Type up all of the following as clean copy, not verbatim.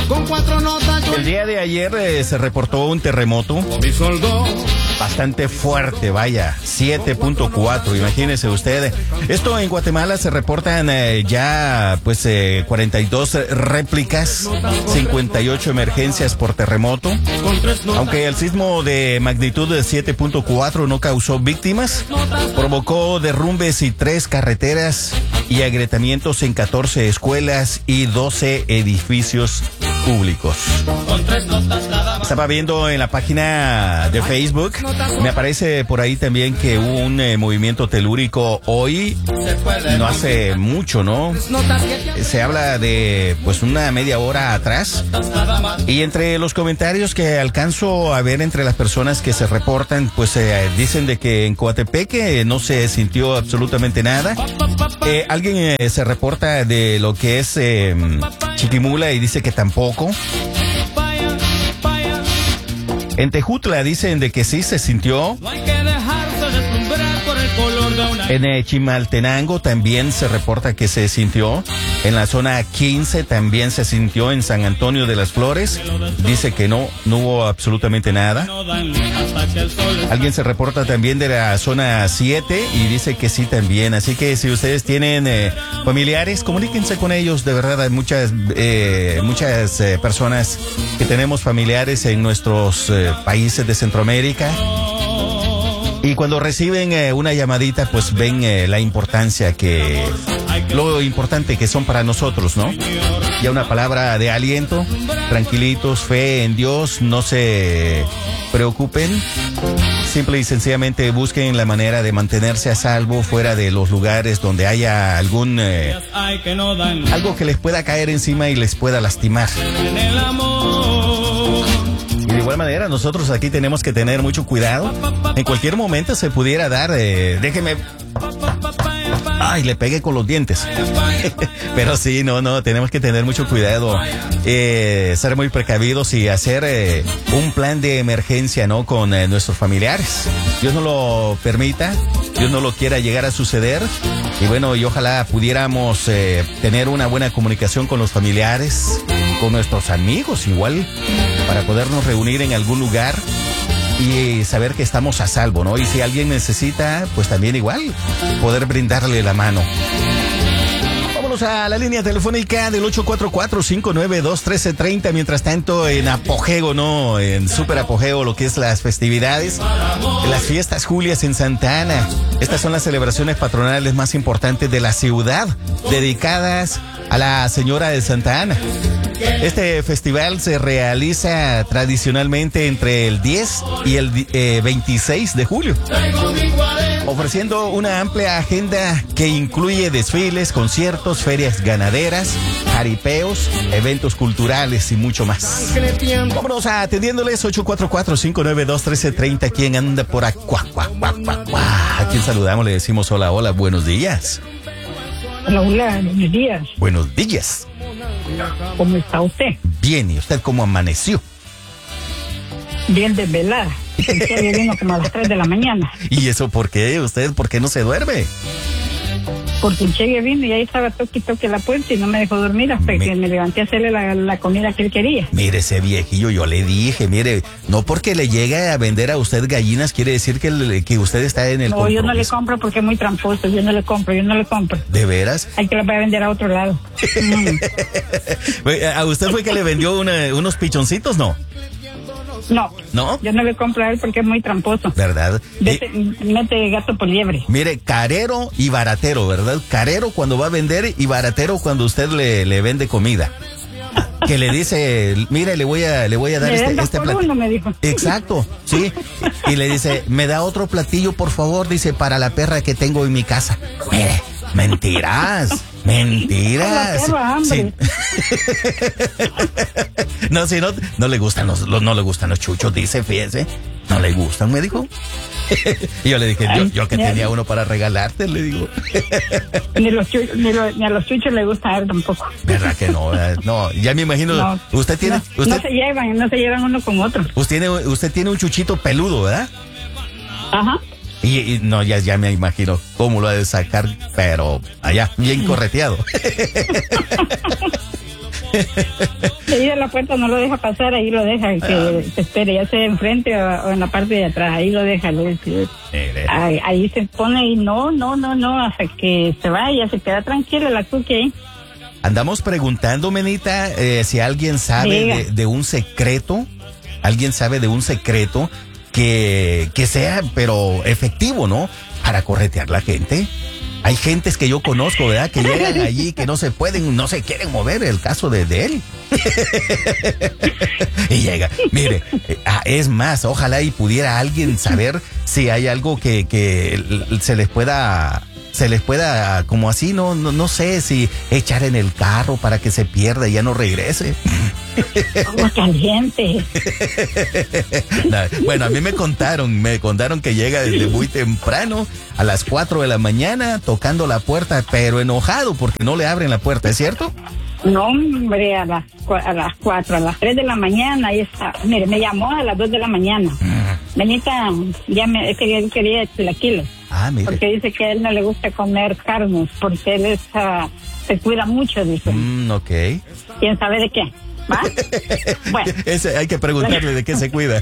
El día de ayer se reportó un terremoto bastante fuerte, vaya, 7.4, imagínese usted. Esto en Guatemala se reportan ya 42 réplicas, 58 emergencias por terremoto. Aunque el sismo de magnitud de 7.4 no causó víctimas, provocó derrumbes y 3 carreteras y agrietamientos en 14 escuelas y 12 edificios públicos. Estaba viendo en la página de Facebook, me aparece por ahí también que hubo un movimiento telúrico hoy, no hace mucho, ¿no? Se habla de una media hora atrás, y entre los comentarios que alcanzo a ver entre las personas que se reportan, dicen de que en Coatepeque no se sintió absolutamente nada. Alguien se reporta de lo que es Chiquimula y dice que tampoco. En Tejutla dicen de que sí se sintió. En Chimaltenango también se reporta que se sintió. En la zona 15 también se sintió. En San Antonio de las Flores dice que no hubo absolutamente nada. Alguien se reporta también de la zona 7 y dice que sí también. Así que si ustedes tienen familiares, comuníquense con ellos. De verdad hay muchas personas que tenemos familiares en nuestros países de Centroamérica. Y cuando reciben una llamadita, pues ven lo importante que son para nosotros, ¿no? Ya una palabra de aliento, tranquilitos, fe en Dios, no se preocupen. Simple y sencillamente busquen la manera de mantenerse a salvo fuera de los lugares donde haya algo que les pueda caer encima y les pueda lastimar. Y de igual manera nosotros aquí tenemos que tener mucho cuidado. En cualquier momento se pudiera dar, déjeme... Ay, le pegué con los dientes. Pero sí, no, tenemos que tener mucho cuidado, ser muy precavidos y hacer un plan de emergencia, ¿no? Con nuestros familiares. Dios no lo permita, Dios no lo quiera llegar a suceder. Y bueno, y ojalá pudiéramos tener una buena comunicación con los familiares, con nuestros amigos igual, para podernos reunir en algún lugar y saber que estamos a salvo, ¿no? Y si alguien necesita, pues también igual, poder brindarle la mano. Vámonos a la línea telefónica del 844-592-1330. Mientras tanto, en apogeo, ¿no? En súper apogeo, lo que es las festividades, las fiestas Julias en Santa Ana. Estas son las celebraciones patronales más importantes de la ciudad, dedicadas a la Señora de Santa Ana. Este festival se realiza tradicionalmente entre el 10 y el 26 de julio, ofreciendo una amplia agenda que incluye desfiles, conciertos, ferias ganaderas, jaripeos, eventos culturales y mucho más. Vámonos atendiéndoles 844-592-1330. ¿Quién anda por aquí? ¿A quién saludamos? Le decimos hola, buenos días. Hola, buenos días. Buenos días. ¿Cómo está usted? Bien, ¿y usted cómo amaneció? Bien desvelada. Pensé vino como a las 3 de la mañana. ¿Y eso por qué? ¿Usted por qué no se duerme? Porque el Chegue vino y ahí estaba toque la puerta y no me dejó dormir hasta que me levanté a hacerle la comida que él quería. Mire ese viejillo, yo le dije, mire, no porque le llegue a vender a usted gallinas quiere decir que usted está en el No, yo no le compro porque es muy tramposo, yo no le compro. ¿De veras? Hay que la voy a vender a otro lado. ¿A usted fue que le vendió unos pichoncitos, no? No, yo no le compro a él porque es muy tramposo. ¿Verdad? Mete gato por liebre. Mire, carero y baratero, ¿verdad? Carero cuando va a vender y baratero cuando usted le vende comida. Que le dice, mire, le voy a dar este platillo. Me dijo. Exacto, sí. Y le dice, me da otro platillo, por favor, dice, para la perra que tengo en mi casa. Mire, mentiras. Sí. No, si no le gustan los chuchos, dice, fíjese. No le gustan, me dijo. Y yo le dije, yo que tenía uno para regalarte, le digo. Ni a los chuchos le gusta a él tampoco. ¿Verdad que no? No, ya me imagino. No, usted tiene. No se llevan uno con otro. Usted tiene un chuchito peludo, ¿verdad? Ajá. Y no, ya me imagino cómo lo ha de sacar, pero allá, bien correteado. Y ahí de la puerta no lo deja pasar, ahí lo deja, que se espere, ya sea enfrente o en la parte de atrás, ahí lo deja. Ahí se pone y no, hasta que se vaya, se queda tranquila la cookie ahí. Andamos preguntando, Menita, si alguien sabe de un secreto, que sea, pero efectivo, ¿no? Para corretear la gente. Hay gentes que yo conozco, ¿verdad? Que llegan allí, que no se quieren mover, el caso de él. Y llega, mire, es más, ojalá y pudiera alguien saber si hay algo que se les pueda, como así, no sé, si echar en el carro para que se pierda y ya no regrese. Como caliente. Bueno, a mí me contaron que llega desde muy temprano, a las 4 de la mañana, tocando la puerta, pero enojado porque no le abren la puerta, ¿es cierto? No, hombre, a las 4, a las 3 de la mañana, ahí está. Mire, me llamó a las 2 de la mañana. Benita, es que él quería chilaquiles. Mire. Porque dice que a él no le gusta comer carnes, porque él se cuida mucho, dice. Ok. ¿Quién sabe de qué? ¿Va? Bueno. Ese hay que preguntarle de qué se cuida.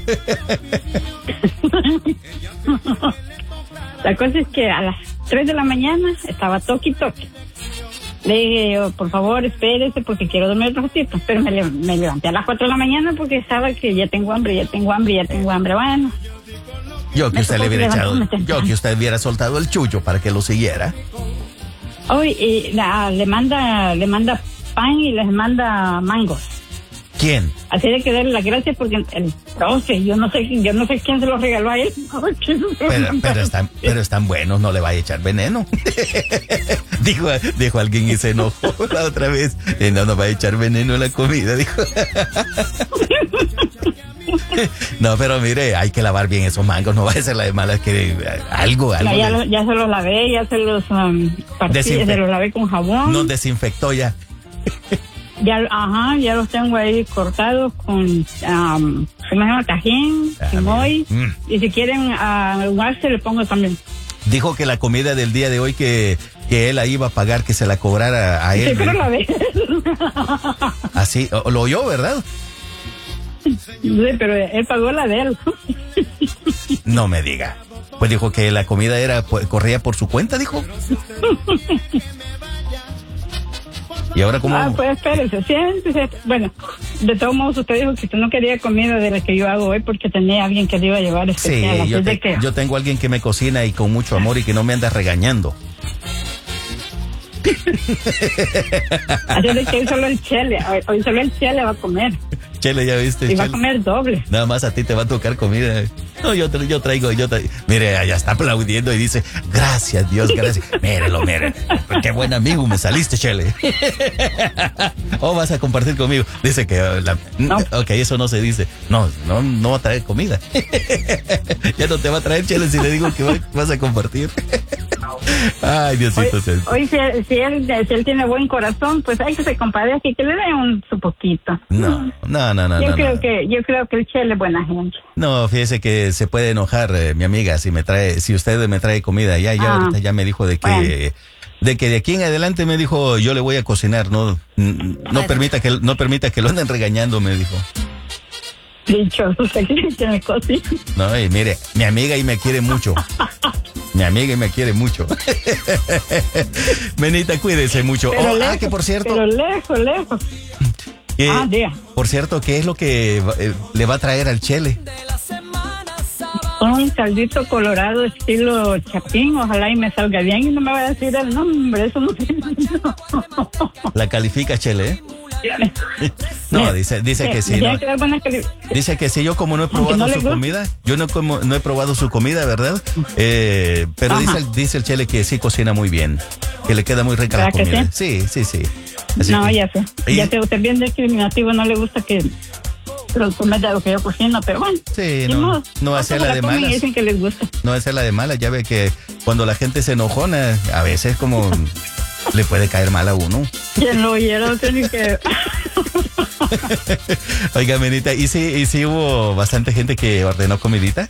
La cosa es que a las 3 de la mañana estaba toqui. Le dije, por favor, espérese porque quiero dormir otro ratito. Pero me levanté a las 4 de la mañana porque estaba que ya tengo hambre. Bueno. Yo que usted hubiera soltado el chucho para que lo siguiera. Hoy le manda pan y les manda mangos. ¿Quién? Así de que darle las gracias porque el 12, yo no sé quién se los regaló a él. Pero están buenos, no le vaya a echar veneno. dijo alguien y se enojó la otra vez. No va a echar veneno en la comida, dijo. No, pero mire, hay que lavar bien esos mangos, no va a ser la de malas que algo. Ya se los lavé, ya se los se los lavé con jabón. No desinfectó ya. Ya los tengo ahí cortados con se me llama tajín, simoy, y si quieren aguarse le pongo también. Dijo que la comida del día de hoy que él la iba a pagar, que se la cobrara a él. Sí, pero la ve. Así, lo oyó, ¿verdad? Sí, pero él pagó la de él. No me diga. Pues dijo que la comida corría por su cuenta, dijo. ¿Y ahora cómo? Pues espérese, siéntese. Bueno, de todos modos usted dijo que usted no quería comida de la que yo hago hoy porque tenía alguien que le iba a llevar especial. Sí, yo tengo alguien que me cocina y con mucho amor y que no me anda regañando. Así de que hoy solo el Chele va a comer. Chele, ya viste. Y va a comer doble. Nada más a ti te va a tocar comida. No, yo traigo. Mire, ya está aplaudiendo y dice, gracias Dios, gracias. Mírelo. Qué buen amigo me saliste, Chele. O vas a compartir conmigo. Dice que no. Ok, eso no se dice. No va a traer comida. Ya no te va a traer, Chele, si le digo que vas a compartir. Ay, Diosito. Hoy si él tiene buen corazón, pues hay que se compadezca y que le dé su poquito. No. Yo creo que el Chele es buena gente. No, fíjese que se puede enojar, mi amiga, si usted me trae comida. Ya ahorita ya me dijo de que de aquí en adelante me dijo, yo le voy a cocinar, no permita que lo anden regañando, me dijo. Dichoso, usted quiere que me cocine. No, y mire, mi amiga y me quiere mucho. Menita, cuídese mucho. Pero que por cierto. Pero lejos. Por cierto, ¿qué es lo que le va a traer al Chele? Un caldito colorado estilo Chapín, ojalá y me salga bien y no me vaya a decir el nombre, eso no tiene. La califica, Chele, ¿eh? No, dice que sí. No. Dice que sí, yo como no he probado su comida, no he probado su comida, ¿verdad? Pero dice el Chele que sí cocina muy bien, que le queda muy rica la comida. Sí. Así no, ya sé, usted bien discriminativo, no le gusta que los comen de lo que yo cocino, pero bueno. Sí, no va a ser la de malas. Dicen que les gusta. No va a ser la de malas, ya ve que cuando la gente se enojona, a veces como le puede caer mal a uno. Quien lo oyera, tiene que... Oiga, Menita, ¿y si hubo bastante gente que ordenó comidita?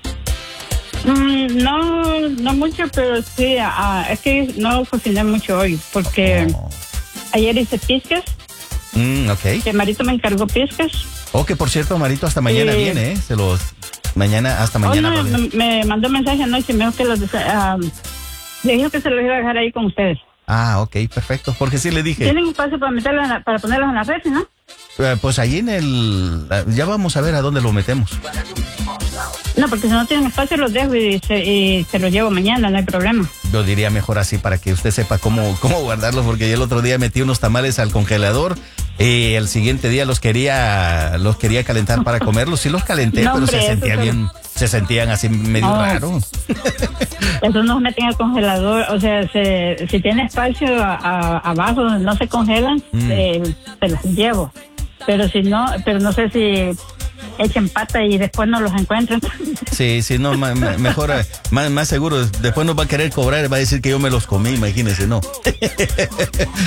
No mucho, pero sí, es que no cociné mucho hoy, porque ayer hice piscas Ok. Que Marito me encargó piscas. Que por cierto, Marito hasta mañana viene, ¿eh? Hasta mañana. No, me mandó mensaje anoche y me dijo que le dijo que se los iba a dejar ahí con ustedes. Ok, perfecto, porque sí le dije. ¿Tienen espacio para para ponerlos en la red, no? Pues ahí ya vamos a ver a dónde lo metemos. No, porque si no tienen espacio los dejo y se los llevo mañana, no hay problema. Yo diría mejor así para que usted sepa cómo guardarlos, porque yo el otro día metí unos tamales al congelador y el siguiente día los quería calentar para comerlos. Sí los calenté, no, pero hombre, se sentían así medio raro. Eso no se meten al congelador, o sea, si tiene espacio abajo donde no se congelan, se los llevo. Pero si no, no sé si echen pata y después no los encuentran. Sí, no, mejor, más seguro, después nos va a querer cobrar, va a decir que yo me los comí, imagínese, no.